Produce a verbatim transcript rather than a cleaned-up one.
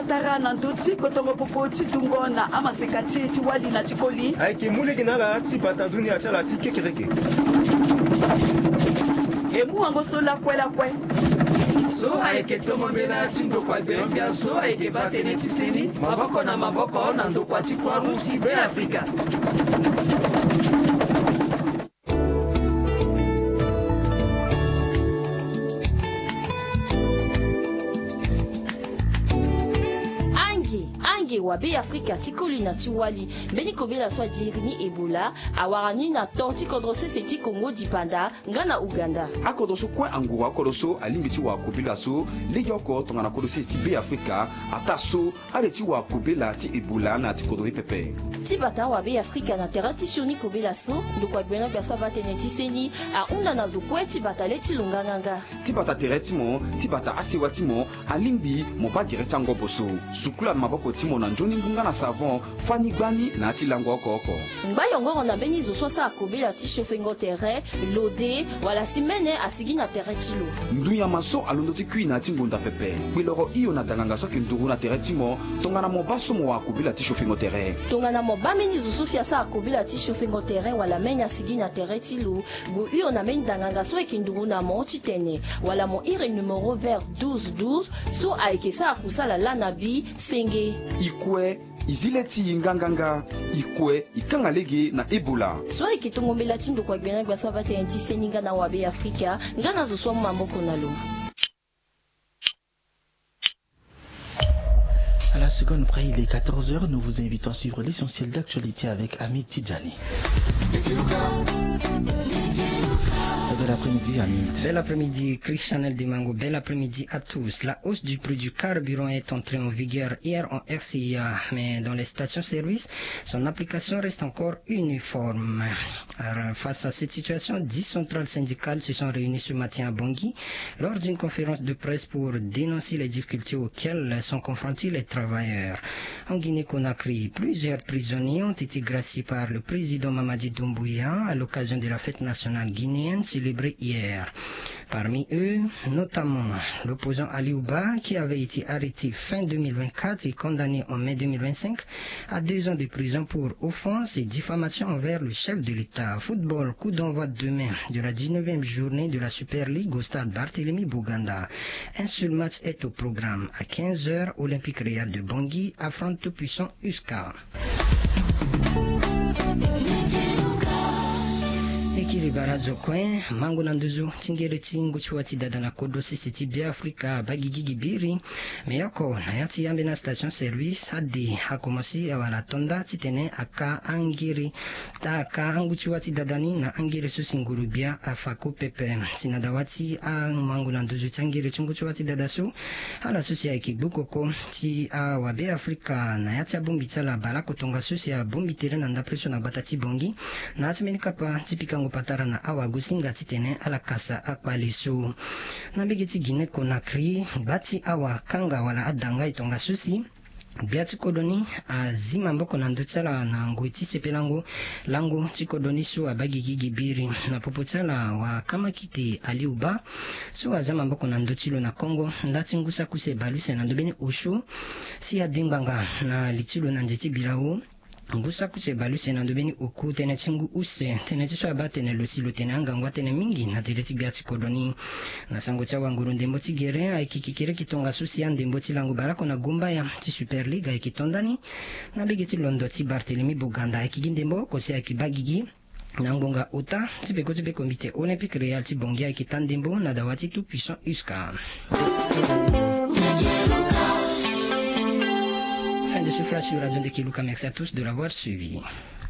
batara na ndoti kotongo popoti tungona ama sekati chiwali na chikoli aiki mule ginala chipata dunia chala chikekereke emu angosola kwela kwe so aike tomo mela chindo kwa beombia so aike batene tiseni maboko na maboko na ndo kwa chikwa ruti be Afrika. wa be Afrika tikoli na tiwali beni kobela swa dirini Ebola awarani na torti kodrose seti Congo dipanda ngana Uganda akodoso kwa angura akodoso alimbiti wa kobela so leyoko tongana kodoso ti be Afrika ataso aleti wa kobela ti Ebola na ti kodori pepe ti bata wa be Afrika na terati shoni kobela so ndokwa gbena gaswa batene ti seni a unda na zokwe ti bata leti lunganganga ti bata tereti mo ti bata asewa ti mo alimbi mo ba direti ango boso sukula maboko ti mo na njoni ngunga na savon fani gbani na ti lango okoko ngba yongoro na beni zo sosa akobela ti chauffengo terrain lode wala simene asigi na terrain tilo nduya maso alondo ti kui na ti ngonda pepe biloro iyo na danganga soki nduru na terrain ti mo tongana mo baso mo akobela ti chauffengo terrain tongana mo bameni zo sosia sa akobela ti chauffengo terrain wala menya asigi na terrain tilo go iyo na meni danganga so ekinduru na mo ti tene wala mo ire numéro vert douze douze so aikesa akusala lana bi senge ikwe izileti nganganga ikwe ikangalege na Ebola so ikitongombela tindo kwa gbena gbaso bate enti seninga na wabe Afrika ngana zo swa mamboko nalo. À la seconde près, il est quatorze heures, nous vous invitons à suivre l'essentiel d'actualité avec Amit Tidjani. Bel après-midi, Amit. Bel après-midi, Christianel Dimango. Bel après-midi à tous. La hausse du prix du carburant est entrée en vigueur hier en R C I A, mais dans les stations-service, son application reste encore uniforme. Alors, face à cette situation, dix centrales syndicales se sont réunies ce matin à Bangui lors d'une conférence de presse pour dénoncer les difficultés auxquelles sont confrontés les travailleurs. En Guinée-Conakry, plusieurs prisonniers ont été graciés par le président Mamadi Doumbouya à l'occasion de la fête nationale guinéenne célébrée hier. Parmi eux, notamment l'opposant Ali Ouba, qui avait été arrêté fin deux mille vingt-quatre et condamné en mai deux mille vingt-cinq à deux ans de prison pour offense et diffamation envers le chef de l'État. Football, coup d'envoi demain de la dix-neuvième journée de la Super League au stade Barthélemy Boganda. Un seul match est au programme. À quinze heures, Olympique Real de Bangui affronte tout puissant U S C A. Ekiri barazo kwen mango na nduzu tingere tingu chuati dada na kodo sisi tibi Afrika bagigi gibiri meyako na yati yambe na station service hadi hakomosi ya wala tonda titene aka angiri ta aka angu chuati dadani na angiri susingurubia afako pepe sinadawati a mango na nduzu tangere chungu chuati dadasu hala susi ya ikibukoko ti a wabe Afrika na yati ya bumbi tala balako tonga susi ya bumbi tere na ndapreso na batati bongi na asimeni kapa tipika patara na awa gusinga titene ala kasa akpalisu na bigiti Guinée Conakry bati awa kanga wala adanga itonga susi biati kodoni azima mboko na ndotsala na ngoti sepelango lango tikodoni su abagigi gibiri na popotsala wa kama kiti aliuba su azama mboko na ndotilo na Congo ndati ngusa kuse baluse na ndobeni ushu si adimbanga na litilo na njeti bilawo ngusa kuse baluse na ndobeni uku tene chingu use tene tisho abatene lotilo tene angangwa tene mingi na tireti biati kodoni na sango cha wanguru ndembo tigere aikikikire kitonga susi ya ndembo tilangu barako na gumba ya ti Super League aikitondani na bigiti londo ti Barthélemy Boganda aikigindembo kosi aikibagigi na ngonga uta tipeko tipe komite Olympique Real ti Bangui aikitandembo na dawati tout puissant U S C A. Fin de ce flash sur Radio Ndekiluka. Merci à tous de l'avoir suivi.